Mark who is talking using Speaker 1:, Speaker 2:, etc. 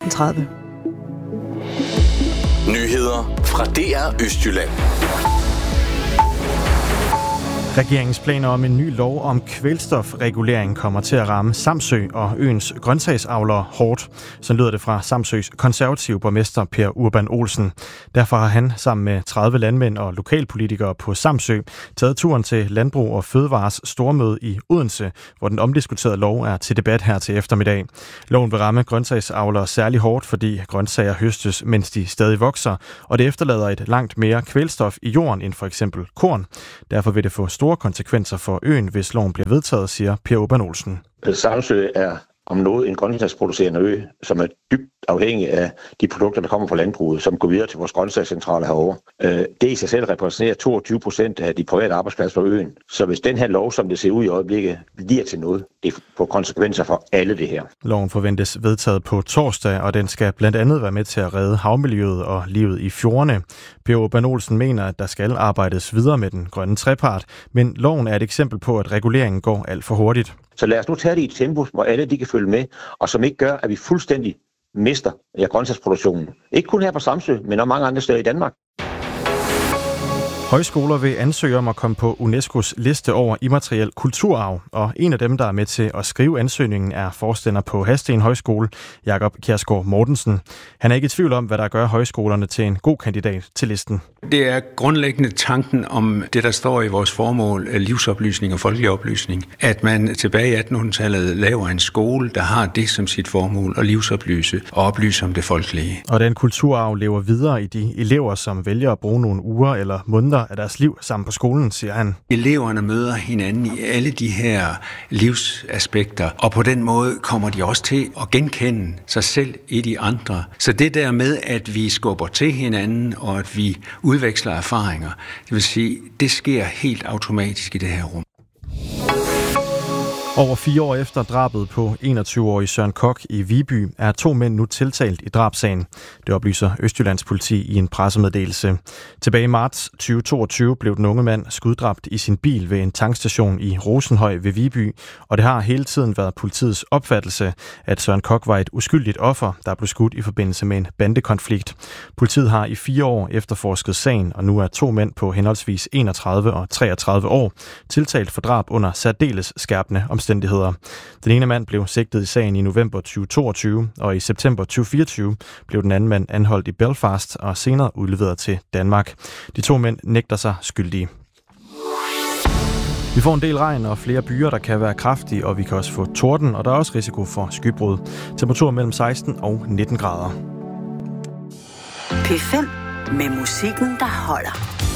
Speaker 1: 16:30.
Speaker 2: Nyheder fra DR Østjylland.
Speaker 3: Regeringens planer om en ny lov om kvælstofregulering kommer til at ramme Samsø og øens grøntsagsavlere hårdt. Så lyder det fra Samsøs konservative borgmester Per Urban Olsen. Derfor har han sammen med 30 landmænd og lokalpolitikere på Samsø taget turen til Landbrug og Fødevares stormøde i Odense, hvor den omdiskuterede lov er til debat her til eftermiddag. Loven vil ramme grøntsagsavlere særlig hårdt, fordi grøntsager høstes, mens de stadig vokser, og det efterlader et langt mere kvælstof i jorden end for eksempel korn. Derfor vil det få store konsekvenser for øen, hvis loven bliver vedtaget, siger Per Urban Olsen.
Speaker 4: Samsø er om noget en grøntsagsproducerende ø, som er dybt afhængig af de produkter, der kommer fra landbruget, som går videre til vores grøntsagscentraler herovre. Det i sig selv repræsenterer 22% af de private arbejdspladser på øen. Så hvis den her lov, som det ser ud i øjeblikket, bliver til noget, det får konsekvenser for alle det her.
Speaker 3: Loven forventes vedtaget på torsdag, og den skal blandt andet være med til at redde havmiljøet og livet i fjordene. Per Urban Olsen mener, at der skal arbejdes videre med den grønne trepart, men loven er et eksempel på, at reguleringen går alt for hurtigt.
Speaker 4: Så lad os nu tage det i et tempo, hvor alle de kan følge med, og som ikke gør, at vi fuldstændig mister grøntsagsproduktionen. Ikke kun her på Samsø, men også mange andre steder i Danmark.
Speaker 3: Højskoler vil ansøge om at komme på UNESCO's liste over immateriel kulturarv, og en af dem, der er med til at skrive ansøgningen, er forstander på Hadsten Højskole, Jakob Kjærsgaard Mortensen. Han er ikke i tvivl om, hvad der gør højskolerne til en god kandidat til listen.
Speaker 5: Det er grundlæggende tanken om det, der står i vores formål, livsoplysning og folkelig oplysning, at man tilbage i 1800-tallet laver en skole, der har det som sit formål at livsoplyse og oplyse om det folkelige.
Speaker 3: Og den kulturarv lever videre i de elever, som vælger at bruge nogle uger eller måneder af deres liv sammen på skolen, siger han.
Speaker 5: Eleverne møder hinanden i alle de her livsaspekter, og på den måde kommer de også til at genkende sig selv i de andre. Så det der med, at vi skubber til hinanden, og at vi udveksler erfaringer, det vil sige, det sker helt automatisk i det her rum.
Speaker 3: Over 4 år efter drabet på 21-årige Søren Kok i Viby er 2 mænd nu tiltalt i drabssagen. Det oplyser Østjyllands politi i en pressemeddelelse. Tilbage i marts 2022 blev den unge mand skuddræbt i sin bil ved en tankstation i Rosenhøj ved Viby, og det har hele tiden været politiets opfattelse, at Søren Kok var et uskyldigt offer, der blev skudt i forbindelse med en bandekonflikt. Politiet har i 4 år efterforsket sagen, og nu er 2 mænd på henholdsvis 31 og 33 år tiltalt for drab under særdeles skærpende omstændigheder. Den ene mand blev sigtet i sagen i november 2022, og i september 2024 blev den anden mand anholdt i Belfast og senere udleveret til Danmark. De 2 mænd nægter sig skyldige. Vi får en del regn og flere byer, der kan være kraftige, og vi kan også få torden, og der er også risiko for skybrud. Temperatur mellem 16 og 19 grader.
Speaker 1: P5 med musikken, der holder.